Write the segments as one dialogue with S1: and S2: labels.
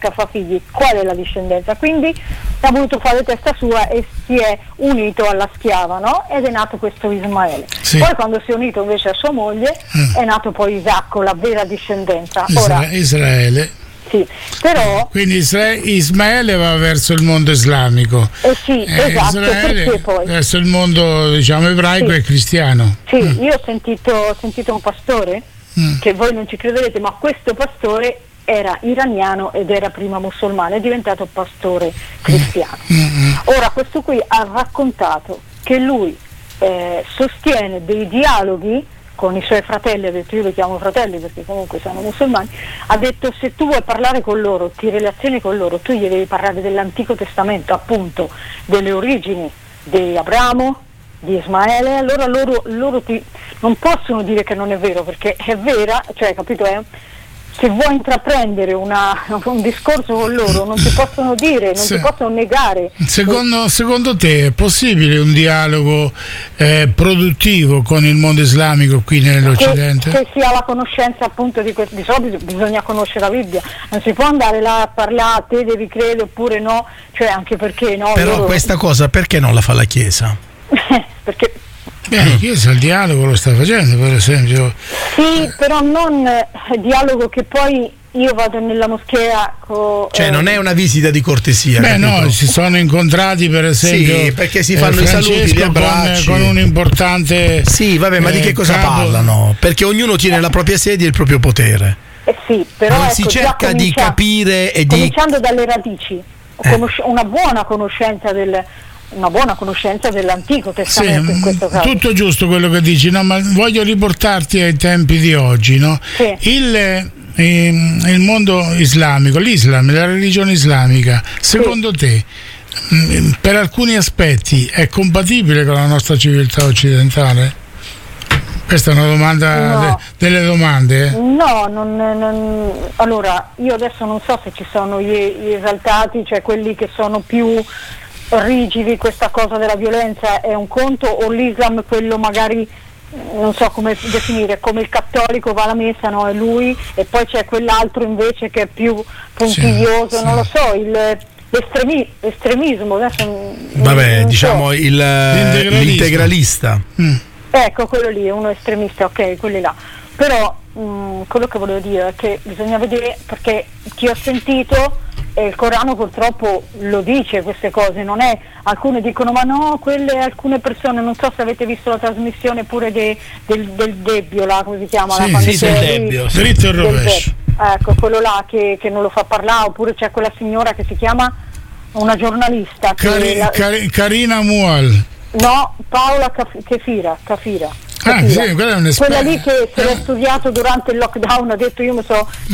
S1: nasca, fa figli, qual è la discendenza? Quindi ha voluto fare testa sua e si è unito alla schiava, no? Ed è nato questo Ismaele.
S2: Sì.
S1: Poi quando si è unito invece a sua moglie è nato poi Isacco, la vera discendenza.
S2: Israele.
S1: Sì, però
S2: quindi Ismaele va verso il mondo islamico,
S1: sì, esatto,
S2: Israele
S1: perché poi
S2: verso il mondo, diciamo, ebraico e cristiano.
S1: Sì, io ho sentito un pastore che voi non ci crederete, ma questo pastore era iraniano ed era prima musulmano, è diventato pastore cristiano. Ora questo qui ha raccontato che lui sostiene dei dialoghi con i suoi fratelli, ha detto, io li chiamo fratelli perché comunque sono musulmani, ha detto se tu vuoi parlare con loro, ti relazioni con loro, tu gli devi parlare dell'Antico Testamento, appunto, delle origini di Abramo, di Ismaele, allora loro non possono dire che non è vero, perché è vera, cioè, capito, se vuoi intraprendere un discorso con loro non ti possono dire, non ti possono negare.
S2: Secondo te è possibile un dialogo produttivo con il mondo islamico qui nell'Occidente?
S1: Che si ha la conoscenza appunto di solito bisogna conoscere la Bibbia, non si può andare là a parlare, te devi credere oppure no, cioè anche perché no.
S3: Però questa cosa perché non la fa la Chiesa?
S1: Perché
S2: la Chiesa il dialogo lo sta facendo, per esempio.
S1: Sì, però non dialogo che poi io vado nella moschea
S3: cioè non è una visita di cortesia.
S2: No, si sono incontrati per esempio.
S3: Sì, perché si fanno i saluti, gli abbracci
S2: con un importante.
S3: Sì, vabbè, ma di che cosa parlano? Perché ognuno tiene la propria sedia e il proprio potere.
S1: Sì, però
S3: non si cerca di capire e
S1: cominciando dalle radici, una buona conoscenza dell'Antico Testamento, in questo caso.
S2: Tutto giusto quello che dici, no? Ma voglio riportarti ai tempi di oggi, no?
S1: Sì.
S2: Il mondo islamico, l'Islam, la religione islamica, secondo te per alcuni aspetti è compatibile con la nostra civiltà occidentale? Questa è una domanda delle domande?
S1: No, allora io adesso non so se ci sono gli esaltati, cioè quelli che sono più rigidi, questa cosa della violenza è un conto, o l'Islam quello magari non so come definire, come il cattolico va alla messa, no, è lui, e poi c'è quell'altro invece che è più puntiglioso, non lo so, l'estremismo adesso
S3: non diciamo so. L'integralista.
S1: Ecco, quello lì è uno estremista, ok, quelli là. Però quello che volevo dire è che bisogna vedere, perché chi ho sentito il Corano purtroppo lo dice queste cose, non è, alcune dicono ma no, alcune persone, non so se avete visto la trasmissione pure del Debbio là, come si chiama?
S2: Sì, del Debbio, dritto e rovescio.
S1: Ecco, quello là che non lo fa parlare, oppure c'è quella signora che si chiama, una giornalista
S2: Karina Mual.
S1: No, Paola Cafira.
S2: Sì,
S1: quella lì che se l'ha studiato durante il lockdown, ha detto io mi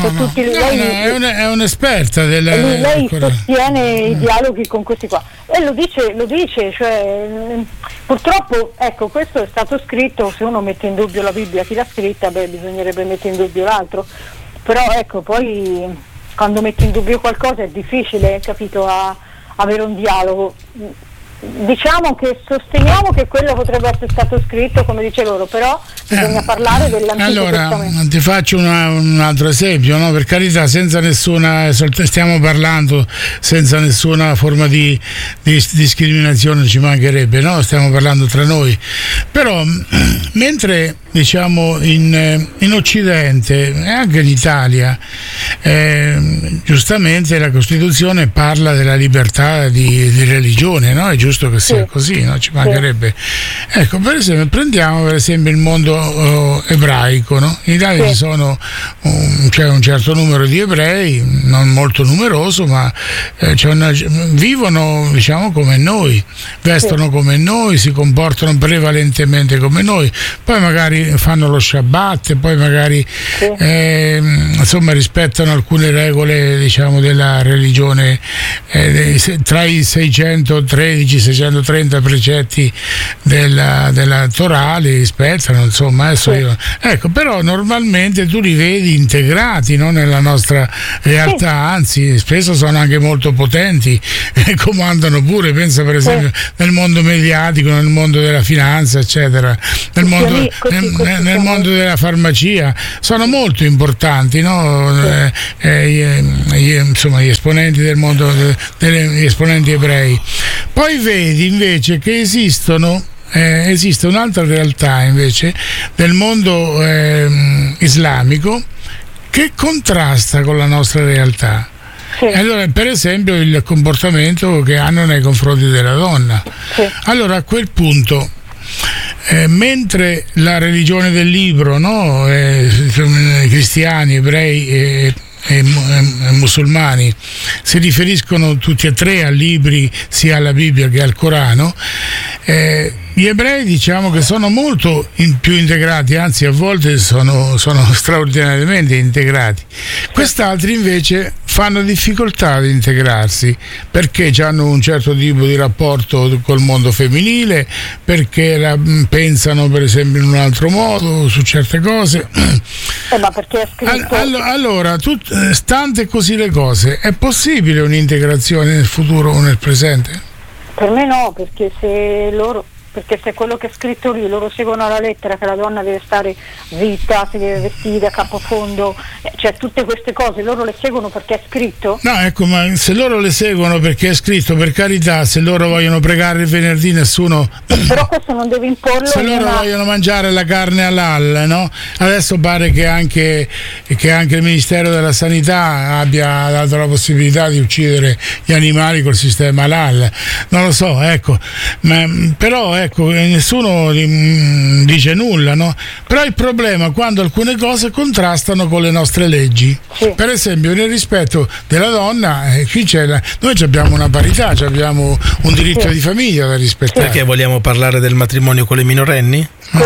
S2: è un'esperta
S1: lei sostiene i dialoghi con questi qua e lo dice, cioè purtroppo ecco, questo è stato scritto, se uno mette in dubbio la Bibbia chi l'ha scritta, bisognerebbe mettere in dubbio l'altro, però ecco, poi quando metti in dubbio qualcosa è difficile, capito, avere un dialogo. Diciamo che sosteniamo che quello potrebbe essere stato scritto come dice loro, però bisogna parlare dell'Antico Testamento.
S2: Ti faccio un altro esempio, no? Per carità, senza nessuna, stiamo parlando senza nessuna forma di discriminazione, ci mancherebbe, no? Stiamo parlando tra noi, però mentre diciamo in Occidente e anche in Italia giustamente la Costituzione parla della libertà di religione, no? È giusto che sia così, no? Ci mancherebbe. Ecco, per esempio, prendiamo per esempio il mondo ebraico, no? In Italia c'è un certo numero di ebrei, non molto numeroso, ma vivono diciamo come noi, vestono come noi, si comportano prevalentemente come noi, poi magari fanno lo Shabbat, poi magari insomma rispettano alcune regole diciamo della religione tra i 613 630 precetti della Torah, li rispettano, insomma, adesso io, ecco, però normalmente tu li vedi integrati, no, nella nostra realtà, anzi spesso sono anche molto potenti, comandano pure, pensa per esempio nel mondo mediatico, nel mondo della finanza, eccetera, nel mondo della farmacia, sono molto importanti, no? Insomma, gli esponenti del mondo, gli esponenti ebrei. Poi vedi invece che esiste un'altra realtà invece del mondo islamico che contrasta con la nostra realtà. Allora, per esempio, il comportamento che hanno nei confronti della donna. Allora, a quel punto, mentre la religione del libro, no, cristiani, ebrei e musulmani si riferiscono tutti e tre a libri, sia alla Bibbia che al Corano, gli ebrei diciamo che sono molto più integrati, anzi a volte sono straordinariamente integrati. Quest'altri invece fanno difficoltà ad integrarsi perché hanno un certo tipo di rapporto col mondo femminile, perché pensano per esempio in un altro modo su certe cose.
S1: Ma perché è scritto...
S2: Allora, stante così le cose, è possibile un'integrazione nel futuro o nel presente?
S1: Per me no, perché se quello che è scritto lì loro seguono alla lettera che la donna deve stare zitta, si deve vestire a capofondo, cioè tutte queste cose loro le seguono perché è scritto?
S2: No, ecco, ma se loro le seguono perché è scritto, per carità, se loro vogliono pregare il venerdì nessuno...
S1: Però questo non deve imporlo.
S2: Se loro vogliono mangiare la carne halal, no? Adesso pare che anche il Ministero della Sanità abbia dato la possibilità di uccidere gli animali col sistema halal, non lo so, ecco, però ecco, nessuno dice nulla, no? Però il problema è quando alcune cose contrastano con le nostre leggi. Per esempio nel rispetto della donna, noi abbiamo una parità, abbiamo un diritto di famiglia da rispettare.
S3: Perché vogliamo parlare del matrimonio con le minorenni?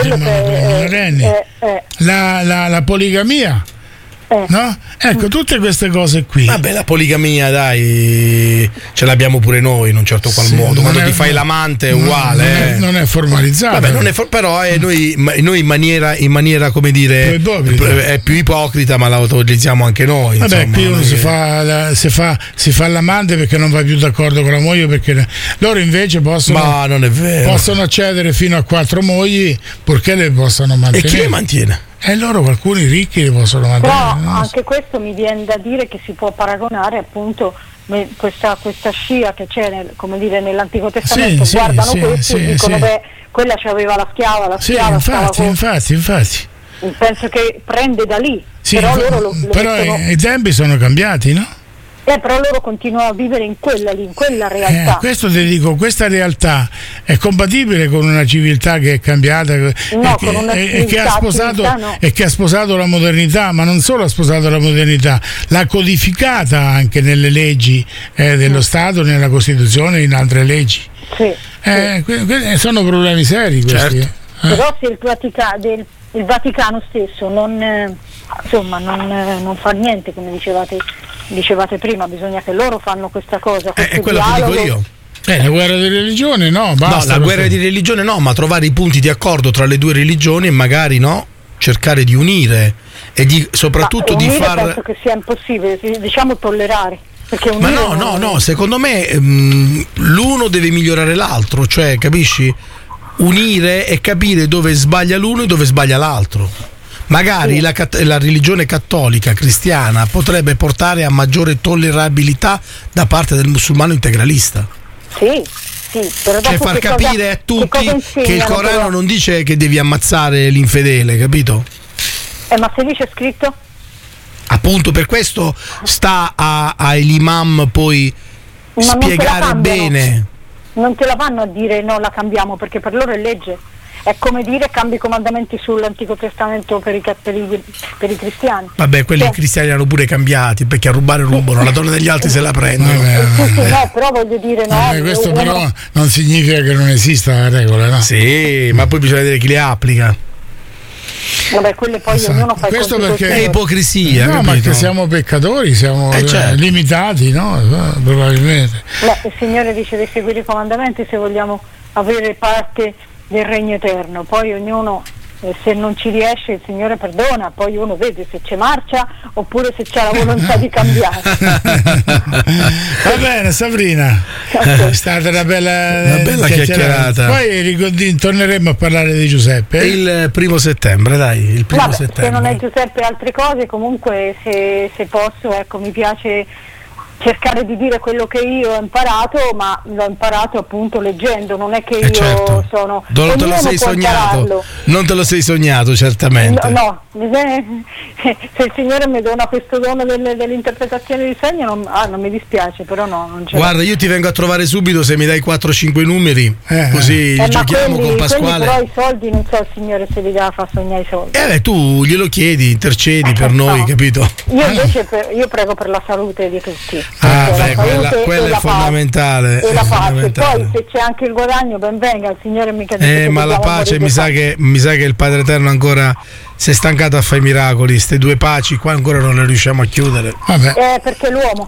S2: La poligamia. No? Ecco, tutte queste cose qui.
S3: Vabbè, la poligamia, dai, ce l'abbiamo pure noi in un certo qual modo. Quando ti fai l'amante è uguale.
S2: Non è formalizzato.
S3: Vabbè, però noi in maniera come dire, è più ipocrita, ma la autorizziamo anche noi.
S2: Vabbè,
S3: insomma,
S2: qui uno si fa l'amante perché non va più d'accordo con la moglie, perché loro invece possono,
S3: non è vero,
S2: possono accedere fino a 4 mogli purché le possano mantenere.
S3: E chi le mantiene?
S2: E loro, alcuni ricchi li possono mantenere.
S1: Però anche questo mi viene da dire che si può paragonare appunto questa scia che c'è come dire nell'Antico Testamento, guardano questo e dicono quella c'aveva la schiava
S2: infatti
S1: penso che prende da lì,
S2: però i tempi sono cambiati, no?
S1: Però loro continuano a vivere in quella realtà.
S2: Questo ti dico, questa realtà è compatibile con una civiltà che è cambiata e che ha sposato la modernità, ma non solo ha sposato la modernità, l'ha codificata anche nelle leggi dello Stato, nella Costituzione e in altre leggi. Sono problemi seri questi.
S3: Certo.
S1: Però se il Vaticano stesso non fa niente, come dicevate prima, bisogna che loro fanno questa cosa.
S3: È quello che dico io.
S2: La guerra di religione basta.
S3: No, la guerra di religione no, ma trovare i punti di accordo tra le due religioni e magari cercare di unire e soprattutto di far...
S1: penso che sia impossibile, diciamo tollerare.
S3: Ma no, secondo me l'uno deve migliorare l'altro, cioè, capisci? Unire e capire dove sbaglia l'uno e dove sbaglia l'altro. Magari la religione cattolica cristiana potrebbe portare a maggiore tollerabilità da parte del musulmano integralista.
S1: Però
S3: cioè far capire a tutti che il Corano non dice che devi ammazzare l'infedele, capito?
S1: Ma se dice scritto?
S3: Appunto, per questo sta agli imam poi spiegare bene.
S1: Non te la vanno a dire no, la cambiamo, perché per loro è legge. È come dire cambi i comandamenti sull'Antico Testamento per i cristiani.
S3: Vabbè, quelli cristiani hanno pure cambiati, perché a rubare rubano, la donna degli altri se la prendono.
S1: No, però voglio dire
S2: questo però non significa che non esista la regola, no?
S3: Sì, ma poi bisogna vedere chi le applica.
S1: Vabbè, quelle poi ognuno fa
S2: questo
S1: perché
S3: è ipocrisia.
S2: No,
S3: capito?
S2: ma che siamo peccatori, siamo
S3: certo.
S2: limitati, no? Probabilmente.
S1: Il Signore dice di seguire i comandamenti se vogliamo avere parte del regno eterno, poi ognuno se non ci riesce il Signore perdona, poi uno vede se c'è marcia oppure se c'è la volontà di cambiare.
S2: Va bene Sabrina, è stata una bella
S3: chiacchierata.
S2: Poi torneremo a parlare di Giuseppe
S3: il 1° settembre, dai, il 1° settembre.
S1: Se non è Giuseppe altre cose, comunque se posso, ecco, mi piace cercare di dire quello che io ho imparato, ma l'ho imparato appunto leggendo, non è che io
S3: certo.
S1: sono...
S3: Non te lo sei sognato, non te lo sei sognato certamente.
S1: No, se il Signore mi dona questo dono dell'interpretazione di segni non mi dispiace, però no, non c'è.
S3: Guarda, io ti vengo a trovare subito se mi dai 4-5 numeri, così giochiamo con Pasquale.
S1: Però i soldi non so il Signore se li dà, fa sognare i soldi.
S3: Tu glielo chiedi, intercedi per noi, capito?
S1: Io invece io prego per la salute di tutti.
S3: Quella è fondamentale.
S1: E la pace. Poi se c'è anche il guadagno, ben venga, il Signore mica dice
S3: ma la pace mi sa che il Padre Eterno ancora si è stancato a fare i miracoli. Ste due paci qua ancora non le riusciamo a chiudere.
S1: Perché l'uomo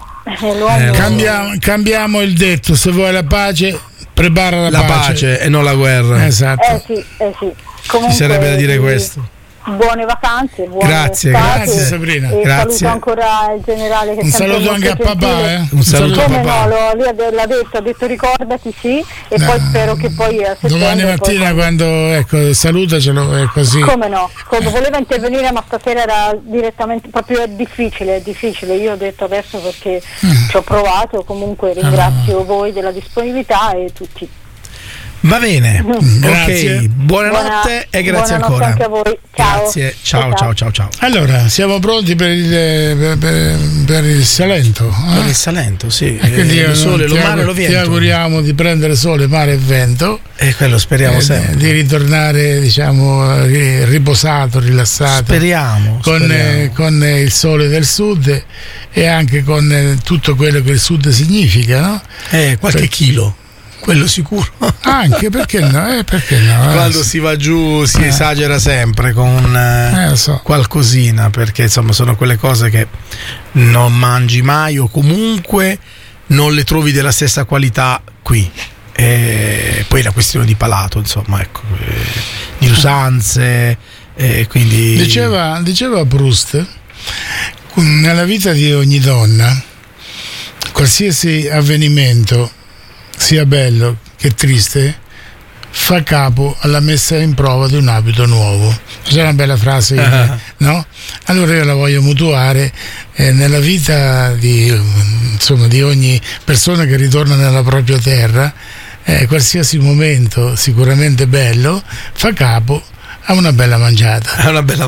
S2: cambiamo il detto: se vuoi la pace, prepara la pace
S3: e non la guerra.
S2: Esatto.
S1: Sì. Comunque,
S3: ci sarebbe da dire questo.
S1: Buone vacanze, buone
S3: grazie
S2: Sabrina.
S1: E
S3: grazie.
S1: Saluto ancora il generale che
S2: un saluto anche a papà,
S3: Un saluto a papà.
S1: No, l'ha detto ricordati, sì, e poi spero che poi a settembre
S2: domani mattina quando salutacelo, è così.
S1: Come no, voleva intervenire ma stasera era direttamente proprio difficile, io ho detto adesso perché ci ho provato, comunque ringrazio voi della disponibilità e tutti.
S3: Va bene,
S2: grazie.
S3: Ok, buonanotte e grazie ancora.
S1: Anche a voi. Ciao.
S3: Grazie, ciao.
S2: Allora, siamo pronti per il Salento.
S3: Per il Salento, sì.
S2: Il
S3: sole, lo mare, lo vento.
S2: Ti auguriamo di prendere sole, mare e vento.
S3: E quello speriamo sempre.
S2: Di ritornare, diciamo, riposato, rilassato.
S3: Speriamo.
S2: Con il sole del sud e anche con tutto quello che il sud significa, no?
S3: Qualche chilo. Quello sicuro.
S2: Anche perché no?
S3: Quando si va giù si esagera sempre con qualcosina, perché insomma sono quelle cose che non mangi mai o comunque non le trovi della stessa qualità qui. E poi la questione di palato, insomma, ecco, di usanze, quindi
S2: diceva Proust, nella vita di ogni donna qualsiasi avvenimento, sia bello che triste, fa capo alla messa in prova di un abito nuovo. C'è una bella frase, no? Allora io la voglio mutuare nella vita di ogni persona che ritorna nella propria terra. Qualsiasi momento sicuramente bello fa capo a una bella mangiata.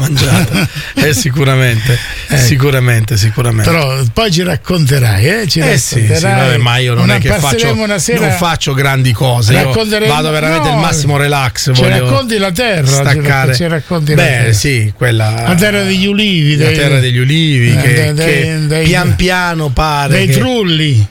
S2: Sicuramente. Però poi ci racconterai,
S3: vabbè, ma io non è che faccio grandi cose, io vado veramente il massimo relax.
S2: Ci racconti la terra,
S3: staccare.
S2: Ci racconti la terra.
S3: Sì, quella.
S2: La terra degli ulivi,
S3: che pian piano pare
S2: dei trulli.